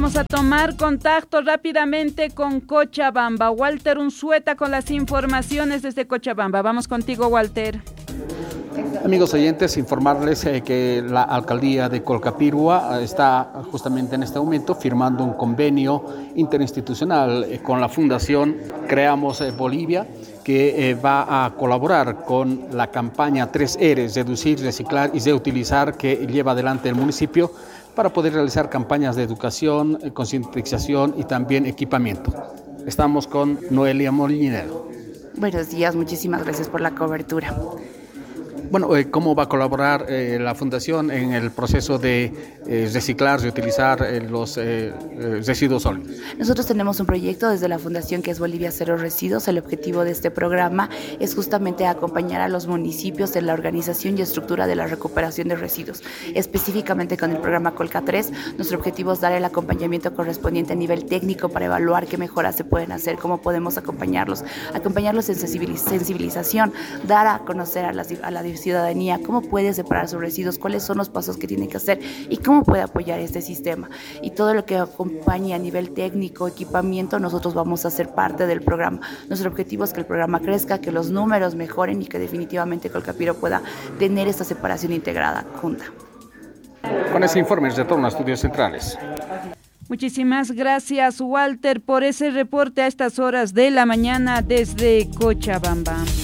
Vamos a tomar contacto rápidamente con Cochabamba. Walter Unzueta con las informaciones desde Cochabamba. Vamos contigo, Walter. Amigos oyentes, informarles que la alcaldía de Colcapirua está justamente en este momento firmando un convenio interinstitucional con la Fundación Creamos Bolivia, que va a colaborar con la campaña 3R, reducir, reciclar y reutilizar, que lleva adelante el municipio para poder realizar campañas de educación, concientización y también equipamiento. Estamos con Noelia Molinero. Buenos días, muchísimas gracias por la cobertura. Bueno, ¿cómo va a colaborar la Fundación en el proceso de reciclar, reutilizar los residuos sólidos? Nosotros tenemos un proyecto desde la Fundación que es Bolivia Cero Residuos. El objetivo de este programa es justamente acompañar a los municipios en la organización y estructura de la recuperación de residuos. Específicamente con el programa Colca 3, nuestro objetivo es dar el acompañamiento correspondiente a nivel técnico para evaluar qué mejoras se pueden hacer, cómo podemos acompañarlos en sensibilización, dar a conocer a la ciudadanía cómo puede separar sus residuos, cuáles son los pasos que tiene que hacer y cómo puede apoyar este sistema. Y todo lo que acompañe a nivel técnico, equipamiento, nosotros vamos a ser parte del programa. Nuestro objetivo es que el programa crezca, que los números mejoren y que definitivamente Colcapiro pueda tener esta separación integrada junta. Con ese informe retorno a Estudios Centrales. Muchísimas gracias, Walter, por ese reporte a estas horas de la mañana desde Cochabamba.